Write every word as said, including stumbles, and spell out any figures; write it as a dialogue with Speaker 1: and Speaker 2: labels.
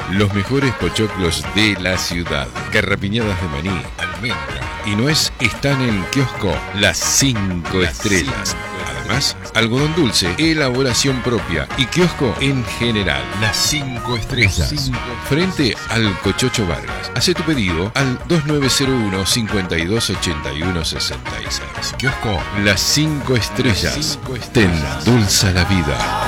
Speaker 1: Los mejores pochoclos de la ciudad. Carrapiñadas de maní, almendra y nuez están en Kiosco Las Cinco Estrellas. Además, algodón dulce, elaboración propia y kiosco en general. Las Cinco Estrellas. Frente al Cochocho Vargas. Hacé tu pedido al dos nueve cero uno, cincuenta y dos ochenta y uno sesenta y seis. Kiosco Las Cinco Estrellas. Te endulza la vida.